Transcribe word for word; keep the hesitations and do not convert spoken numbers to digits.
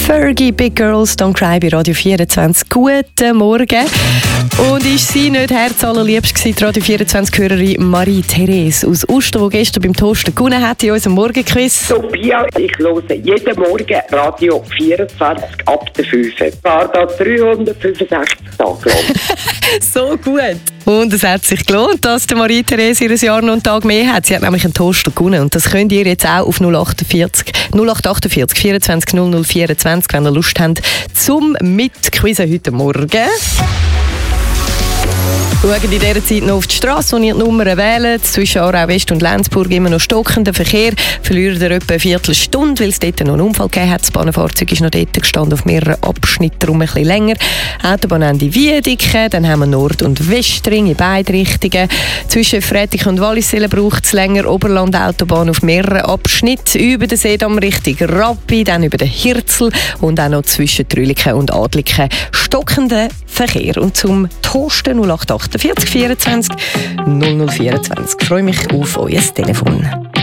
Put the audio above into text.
Fergie, Big Girls Don't Cry bei Radio vierundzwanzig. Guten Morgen. Und ist sie nicht herzallerliebst gewesen, die Radio vierundzwanzig-Hörerin Marie-Therese aus Uster, die gestern beim Toasten gewonnen hat in unserem Morgenquiz? Sophia, ich höre jeden Morgen Radio vierundzwanzig ab der fünf. Ich war da dreihundertfünfundsechzig Tage lang. So gut. Und es hat sich gelohnt, dass die Marie-Therese ihr Jahr noch einen Tag mehr hat. Sie hat nämlich einen Toaster gewonnen. Und das könnt ihr jetzt auch auf null acht vier null acht acht vier vierundzwanzig null null vierundzwanzig, wenn ihr Lust habt, zum Mitquizzen heute Morgen. Schauen in dieser Zeit noch auf die Straße, wo ihr die Nummern wählt. Zwischen Aarau West und Lenzburg immer noch stockender Verkehr. Verliert ihr etwa eine Viertelstunde, weil es dort noch einen Unfall gegeben hat. Das Bahnfahrzeug ist noch dort gestanden, auf mehreren Abschnitten, darum ein bisschen länger. Autobahnende Wiedeke, dann haben wir Nord- und Westring in beide Richtungen. Zwischen Frettich und Wallisellen braucht es länger. Oberland-Autobahn auf mehreren Abschnitten. Über den Seedamm Richtung Rappi, dann über den Hirzel und auch noch zwischen Trüliken und Adliken stockender Verkehr. Und zum Toasten null acht acht vier vierundzwanzig null null vierundzwanzig. Ich freue mich auf euer Telefon.